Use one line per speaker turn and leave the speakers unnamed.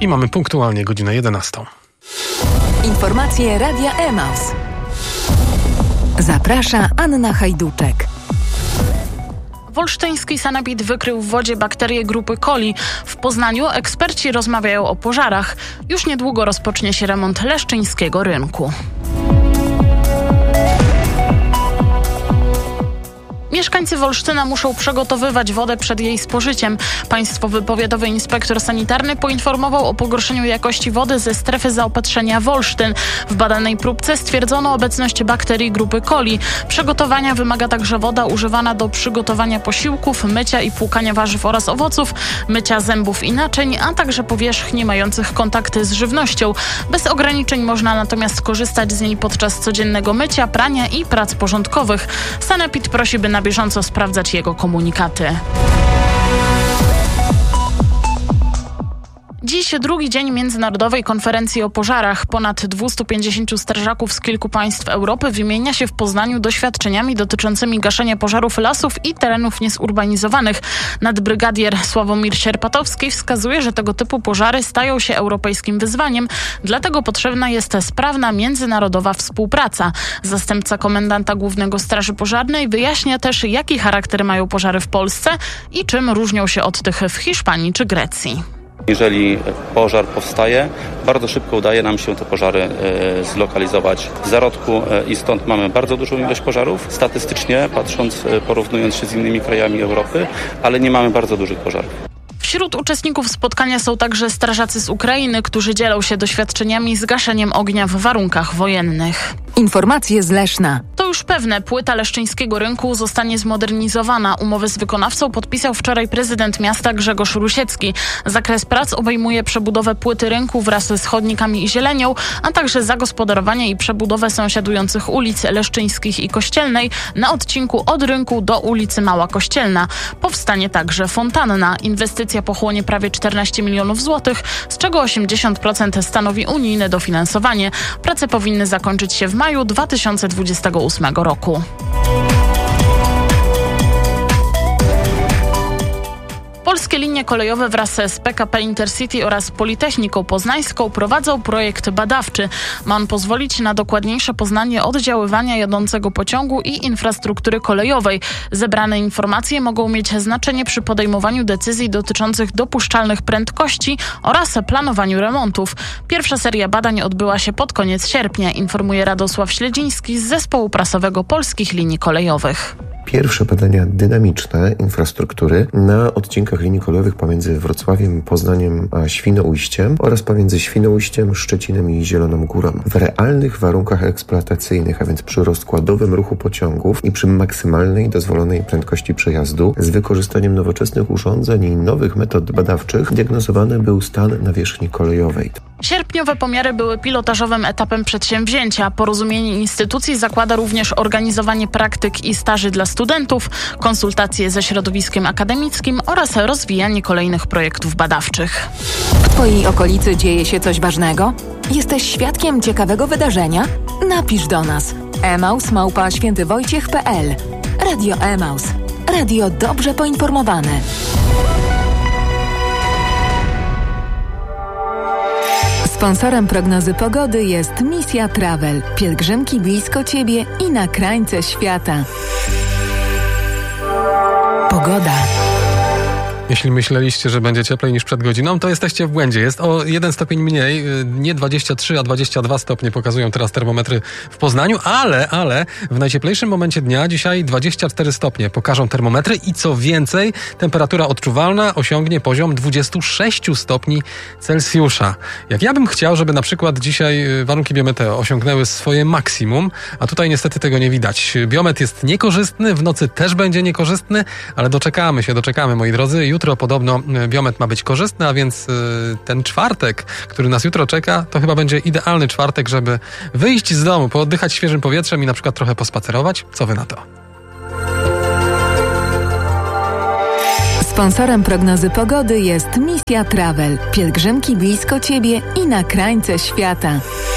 i mamy punktualnie godzinę 11.
Informacje Radia Emaus. Zaprasza Anna Hajduczek.
Wolsztyński sanepid wykrył w wodzie bakterie grupy coli. W Poznaniu eksperci rozmawiają o pożarach. Już niedługo rozpocznie się remont leszczyńskiego rynku. Mieszkańcy Wolsztyna muszą przygotowywać wodę przed jej spożyciem. Państwowy Powiatowy Inspektor Sanitarny poinformował o pogorszeniu jakości wody ze strefy zaopatrzenia Wolsztyn. W badanej próbce stwierdzono obecność bakterii grupy coli. Przygotowania wymaga także woda używana do przygotowania posiłków, mycia i płukania warzyw oraz owoców, mycia zębów i naczyń, a także powierzchni mających kontakty z żywnością. Bez ograniczeń można natomiast korzystać z niej podczas codziennego mycia, prania i prac porządkowych. Sanepid prosi, by na bieżąco sprawdzać jego komunikaty. Dziś drugi dzień Międzynarodowej Konferencji o Pożarach. Ponad 250 strażaków z kilku państw Europy wymienia się w Poznaniu doświadczeniami dotyczącymi gaszenia pożarów lasów i terenów niezurbanizowanych. Nadbrygadier Sławomir Sierpatowski wskazuje, że tego typu pożary stają się europejskim wyzwaniem, dlatego potrzebna jest sprawna międzynarodowa współpraca. Zastępca komendanta głównego Straży Pożarnej wyjaśnia też, jaki charakter mają pożary w Polsce i czym różnią się od tych w Hiszpanii czy Grecji.
Jeżeli pożar powstaje, bardzo szybko udaje nam się te pożary zlokalizować w zarodku i stąd mamy bardzo dużą ilość pożarów. Statystycznie patrząc, porównując się z innymi krajami Europy, ale nie mamy bardzo dużych pożarów.
Wśród uczestników spotkania są także strażacy z Ukrainy, którzy dzielą się doświadczeniami z gaszeniem ognia w warunkach wojennych.
Informacje z Leszna.
To już pewne, płyta leszczyńskiego rynku zostanie zmodernizowana. Umowy z wykonawcą podpisał wczoraj prezydent miasta Grzegorz Rusiecki. Zakres prac obejmuje przebudowę płyty rynku wraz z chodnikami i zielenią, a także zagospodarowanie i przebudowę sąsiadujących ulic Leszczyńskich i Kościelnej na odcinku od rynku do ulicy Mała Kościelna. Powstanie także fontanna. Inwestycja pochłonie prawie 14 milionów złotych, z czego 80% stanowi unijne dofinansowanie. Prace powinny zakończyć się w maju 2028 roku. Polskie linie kolejowe wraz z PKP Intercity oraz Politechniką Poznańską prowadzą projekt badawczy. Ma on pozwolić na dokładniejsze poznanie oddziaływania jadącego pociągu i infrastruktury kolejowej. Zebrane informacje mogą mieć znaczenie przy podejmowaniu decyzji dotyczących dopuszczalnych prędkości oraz planowaniu remontów. Pierwsza seria badań odbyła się pod koniec sierpnia, informuje Radosław Śledziński z Zespołu Prasowego Polskich Linii Kolejowych.
Pierwsze badania dynamiczne infrastruktury na odcinkach linii kolejowych pomiędzy Wrocławiem, Poznaniem a Świnoujściem oraz pomiędzy Świnoujściem, Szczecinem i Zieloną Górą. W realnych warunkach eksploatacyjnych, a więc przy rozkładowym ruchu pociągów i przy maksymalnej dozwolonej prędkości przejazdu z wykorzystaniem nowoczesnych urządzeń i nowych metod badawczych diagnozowany był stan nawierzchni kolejowej.
Sierpniowe pomiary były pilotażowym etapem przedsięwzięcia. Porozumienie instytucji zakłada również organizowanie praktyk i staży dla studentów, konsultacje ze środowiskiem akademickim oraz rozwijanie kolejnych projektów badawczych.
W Twojej okolicy dzieje się coś ważnego? Jesteś świadkiem ciekawego wydarzenia? Napisz do nas. emaus@świętywojciech.pl. Radio Emaus. Radio dobrze poinformowane. Sponsorem prognozy pogody jest Misja Travel. Pielgrzymki blisko Ciebie i na krańce świata. Pogoda.
Jeśli myśleliście, że będzie cieplej niż przed godziną, to jesteście w błędzie. Jest o 1 stopień mniej, nie 23, a 22 stopnie pokazują teraz termometry w Poznaniu, ale w najcieplejszym momencie dnia dzisiaj 24 stopnie pokażą termometry i co więcej, temperatura odczuwalna osiągnie poziom 26 stopni Celsjusza. Jak ja bym chciał, żeby na przykład dzisiaj warunki biometeo osiągnęły swoje maksimum, a tutaj niestety tego nie widać. Biometr jest niekorzystny, w nocy też będzie niekorzystny, ale doczekamy, moi drodzy. Jutro podobno biometr ma być korzystny, a więc ten czwartek, który nas jutro czeka, to chyba będzie idealny czwartek, żeby wyjść z domu, pooddychać świeżym powietrzem i na przykład trochę pospacerować. Co wy na to?
Sponsorem prognozy pogody jest Misja Travel. Pielgrzymki blisko Ciebie i na krańce świata.